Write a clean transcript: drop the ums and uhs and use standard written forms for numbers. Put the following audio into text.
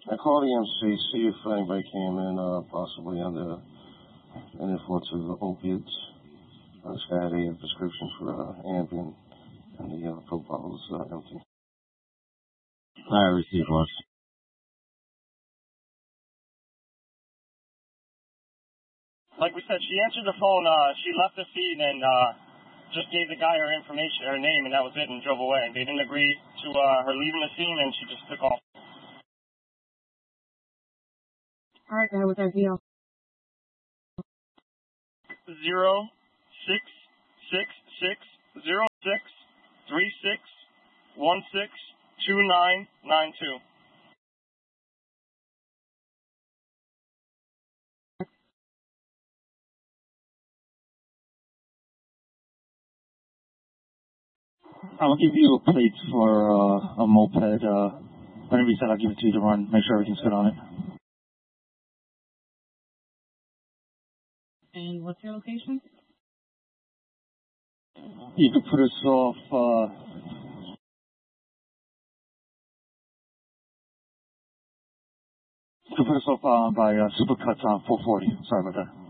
I called the MC, see if anybody came in, possibly under an influence of opiates. This guy had a prescription for Ambien, and the pill bottle was empty. I received one. Like we said, she answered the phone, she left the scene and just gave the guy her information, her name, and that was it, and drove away. They didn't agree to her leaving the scene, and she just took off. All right, guy, what's our deal? 06660636162992. I'll give you a plate for a moped. Whenever you said I'll give it to you to run, make sure everything's good on it. And what's your location? You can put us off, by Supercuts on 440. Sorry about that.